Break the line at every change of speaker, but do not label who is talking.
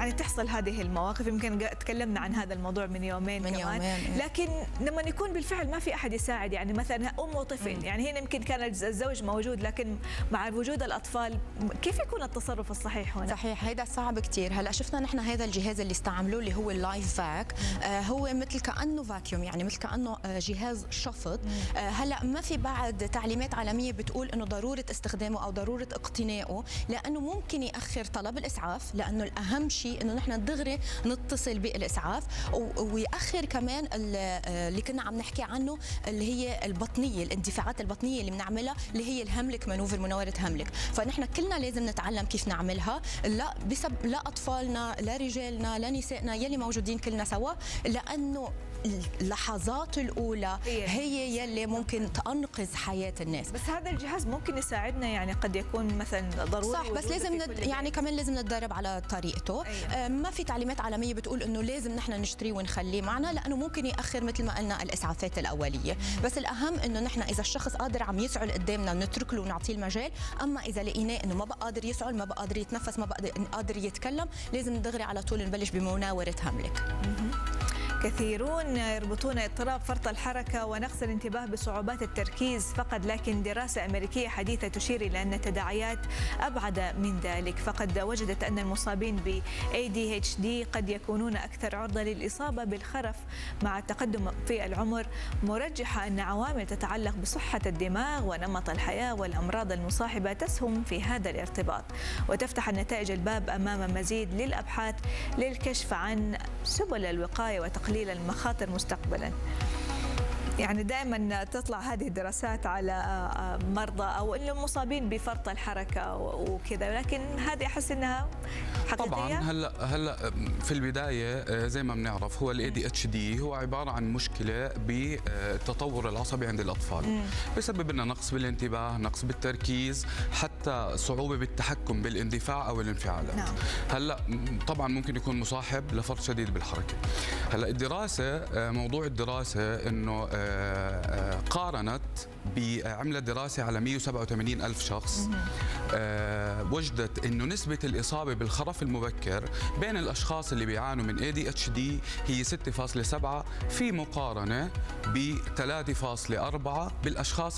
يعني تحصل هذه المواقف. يمكن تكلمنا عن هذا الموضوع من يومين كمان. لكن لما يكون بالفعل ما في أحد يساعد، يعني مثلا أم وطفل، يعني هنا يمكن كان الزوج موجود، لكن مع وجود الأطفال كيف يكون التصرف الصحيح هنا؟
صحيح، هيدا صعب كثير. هلا شفنا نحن هذا الجهاز اللي استعملوه اللي هو اللايف فاك، هو مثل كأنه فاكيوم، يعني مثل كأنه جهاز شفط. هلا ما في بعد تعليمات عالمية بتقول انه ضرورة استخدامه او ضرورة اقتنائه، لانه ممكن يأخر طلب الاسعاف، لانه الاهم شيء انه نحن دغري نتصل بالاسعاف، ويأخر كمان اللي كنا عم نحكي عنه اللي هي البطنية، الاندفاعات البطنية اللي بنعملها اللي هي الهملك مانوفر، مناورة هملك. فنحن كلنا لازم نتعلم كيف نعملها، لا اطفالنا، لا رجالنا، لا نسائنا، يلي موجودين كلنا سوا، لانه اللحظات الأولى هي يلي ممكن تنقذ حياة الناس.
بس هذا الجهاز ممكن يساعدنا، يعني قد يكون مثلا ضروري،
صح، بس لازم يعني كمان لازم نتدرب على طريقته. ما في تعليمات عالمية بتقول انه لازم نحن نشتريه ونخليه معنا، لانه ممكن يأخر مثل ما قلنا الاسعافات الاولية. بس الاهم انه نحن اذا الشخص قادر عم يسعل قدامنا نترك له ونعطيه المجال، اما اذا لقيناه انه ما بقى قادر يسعل، ما بقى قادر يتنفس، ما بقى قادر يتكلم، لازم ندغري على طول نبلش بمناورة هملك.
كثيرون يربطون اضطراب فرط الحركة ونقص الانتباه بصعوبات التركيز فقط، لكن دراسة أمريكية حديثة تشير إلى أن التداعيات أبعد من ذلك. فقد وجدت أن المصابين ب ADHD قد يكونون أكثر عرضة للإصابة بالخرف مع التقدم في العمر، مرجحة أن عوامل تتعلق بصحة الدماغ ونمط الحياة والأمراض المصاحبة تسهم في هذا الارتباط. وتفتح النتائج الباب أمام مزيد للأبحاث للكشف عن سبل الوقاية وتقليل المخاطر مستقبلا. يعني دائما تطلع هذه الدراسات على مرضى او المصابين بفرط الحركه وكذا، لكن هذه احس انها حقيقيه.
طبعا هلا في البدايه زي ما بنعرف هو ال ADHD هو عباره عن مشكله بالتطور العصبي عند الاطفال، بسبب لنا نقص بالانتباه، نقص بالتركيز، حتى صعوبه بالتحكم بالاندفاع او الانفعالات.
نعم.
هلا طبعا ممكن يكون مصاحب لفرط شديد بالحركه. هلا الدراسه، موضوع الدراسه انه قارنت عملت دراسة على 187 ألف شخص، وجدت أنه نسبة الإصابة بالخرف المبكر بين الأشخاص اللي بيعانوا من ADHD هي 6.7 في مقارنة ب 3.4 بالأشخاص